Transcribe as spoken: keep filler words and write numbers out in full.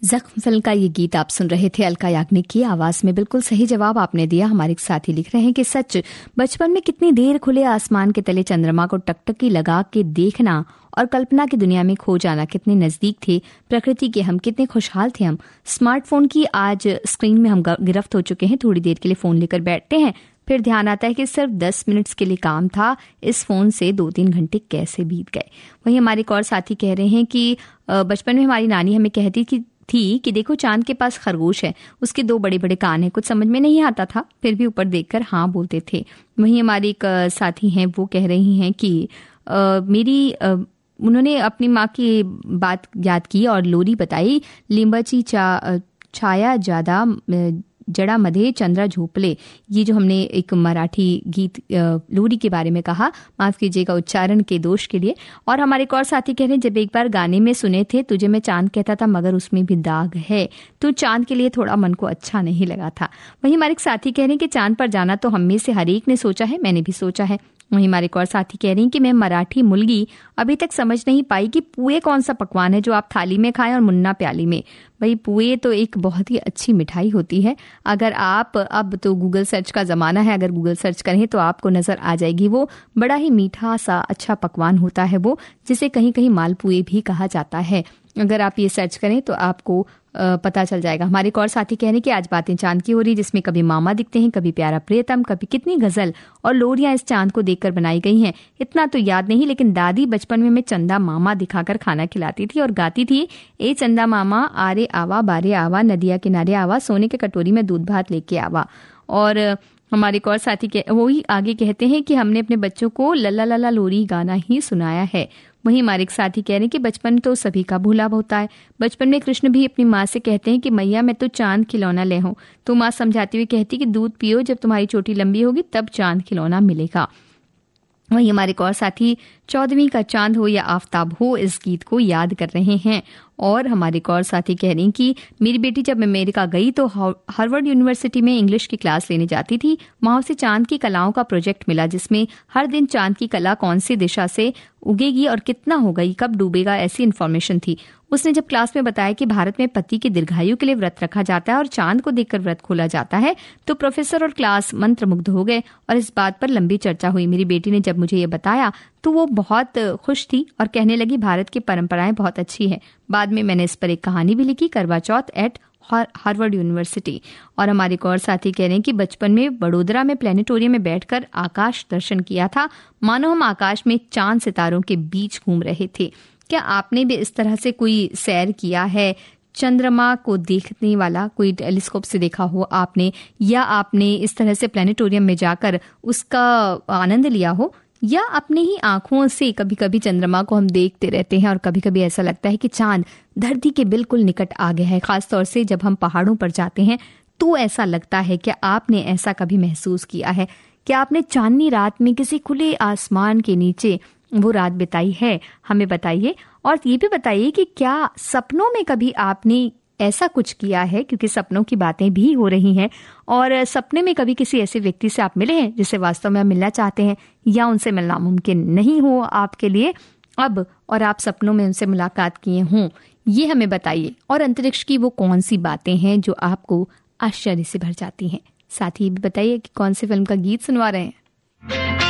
जख्म फिल्म का ये गीत आप सुन रहे थे अलका याग्निक की आवाज में। बिल्कुल सही जवाब आपने दिया। हमारे एक साथी लिख रहे हैं कि सच, बचपन में कितनी देर खुले आसमान के तले चंद्रमा को टकटकी लगा के देखना और कल्पना की दुनिया में खो जाना कितने नजदीक थे प्रकृति के। हम कितने खुशहाल थे। हम स्मार्टफोन की आज स्क्रीन में हम गिरफ्त हो चुके हैं। थोड़ी देर के लिए फोन लेकर बैठते हैं, फिर ध्यान आता है कि सिर्फ दस मिनट्स के लिए काम था, इस फोन से दो तीन घंटे कैसे बीत गए। वहीं हमारे एक और साथी कह रहे हैं कि बचपन में हमारी नानी हमें कहती कि थी कि देखो चांद के पास खरगोश है, उसके दो बड़े बड़े कान हैं। कुछ समझ में नहीं आता था, फिर भी ऊपर देखकर हाँ बोलते थे। वहीं हमारी एक साथी हैं, वो कह रही हैं कि आ, मेरी आ, उन्होंने अपनी माँ की बात याद की और लोरी बताई। लिंबाची चा छाया ज्यादा जड़ा मधे चंद्रा झोपले, ये जो हमने एक मराठी गीत लोरी के बारे में कहा, माफ कीजिएगा उच्चारण के दोष के लिए। और हमारे एक और साथी कह रहे हैं, जब एक बार गाने में सुने थे तुझे मैं चांद कहता था मगर उसमें भी दाग है, तो चांद के लिए थोड़ा मन को अच्छा नहीं लगा था। वहीं हमारे एक साथी कह रहे हैं कि चांद पर जाना तो हम में से हर एक ने सोचा है, मैंने भी सोचा है। वहीं हमारे एक और साथी कह रही हैं कि मैं मराठी मुलगी अभी तक समझ नहीं पाई कि पुए कौन सा पकवान है जो आप थाली में खाएं और मुन्ना प्याली में। भाई पुए तो एक बहुत ही अच्छी मिठाई होती है। अगर आप, अब तो गूगल सर्च का ज़माना है, अगर गूगल सर्च करें तो आपको नज़र आ जाएगी। वो बड़ा ही मीठा सा अच्छा पकवान होता है वो, जिसे कहीं कहीं मालपुए भी कहा जाता है। अगर आप ये सर्च करें तो आपको पता चल जाएगा। हमारे एक और साथी कह रहे हैं कि आज बातें चांद की हो रही, जिसमें कभी मामा दिखते हैं, कभी प्यारा प्रियतम, कभी कितनी गजल और लोरियां इस चांद को देखकर बनाई गई हैं। इतना तो याद नहीं, लेकिन दादी बचपन में मैं चंदा मामा दिखाकर खाना खिलाती थी और गाती थी, ए चंदा मामा आरे आवा बारे आवा, नदिया किनारे आवा, सोने के कटोरी में दूध भात लेके आवा। और हमारे एक और साथी के वो ही आगे कहते हैं कि हमने अपने बच्चों को लल्ला लल्ला लोरी गाना ही सुनाया है। वहीं हमारे एक साथी कह रहे हैं कि बचपन तो सभी का भूला होता है। बचपन में कृष्ण भी अपनी माँ से कहते हैं कि मैया मैं तो चांद खिलौना ले हूं, तो माँ समझाती हुई कहती कि दूध पियो, जब तुम्हारी चोटी लंबी होगी तब चांद खिलौना मिलेगा। वहीं हमारे एक और साथी चौदहवीं का चांद हो या आफताब हो, इस गीत को याद कर रहे हैं। और हमारे एक और साथी कह रही हैं कि मेरी बेटी जब अमेरिका गई तो हार्वर्ड यूनिवर्सिटी में इंग्लिश की क्लास लेने जाती थी। वहां से चांद की कलाओं का प्रोजेक्ट मिला, जिसमें हर दिन चांद की कला कौन सी दिशा से उगेगी और कितना होगा, कब डूबेगा, ऐसी इन्फॉर्मेशन थी। उसने जब क्लास में बताया कि भारत में पति की दीर्घायु के लिए व्रत रखा जाता है और चांद को देखकर व्रत खोला जाता है, तो प्रोफेसर और क्लास मंत्रमुग्ध हो गए और इस बात पर लंबी चर्चा हुई। मेरी बेटी ने जब मुझे ये बताया तो वो बहुत खुश थी और कहने लगी भारत की परंपराएं बहुत अच्छी है। बाद में मैंने इस पर एक कहानी भी लिखी, करवा चौथ एट हार्वर्ड यूनिवर्सिटी। और हमारे एक और साथी कह रहे हैं कि बचपन में बड़ोदरा में प्लेनेटोरियम में बैठकर आकाश दर्शन किया था, मानो हम आकाश में चांद सितारों के बीच घूम रहे थे। क्या आपने भी इस तरह से कोई सैर किया है, चंद्रमा को देखने वाला, कोई टेलीस्कोप से देखा हो आपने, या आपने इस तरह से प्लेनेटोरियम में जाकर उसका आनंद लिया हो, या अपनी ही आंखों से कभी कभी चंद्रमा को हम देखते रहते हैं और कभी कभी ऐसा लगता है कि चांद धरती के बिल्कुल निकट आ गया है। खासतौर से जब हम पहाड़ों पर जाते हैं तो ऐसा लगता है। क्या आपने ऐसा कभी महसूस किया है? क्या आपने चांदनी रात में किसी खुले आसमान के नीचे वो रात बिताई है? हमें बताइए। और ये भी बताइए कि क्या सपनों में कभी आपने ऐसा कुछ किया है, क्योंकि सपनों की बातें भी हो रही हैं, और सपने में कभी किसी ऐसे व्यक्ति से आप मिले हैं जिसे वास्तव में आप मिलना चाहते हैं, या उनसे मिलना मुमकिन नहीं हो आपके लिए अब, और आप सपनों में उनसे मुलाकात किए हों, ये हमें बताइए। और अंतरिक्ष की वो कौन सी बातें हैं जो आपको आश्चर्य से भर जाती हैं? साथ ही भी बताइए कि कौन सी फिल्म का गीत सुनवा रहे हैं।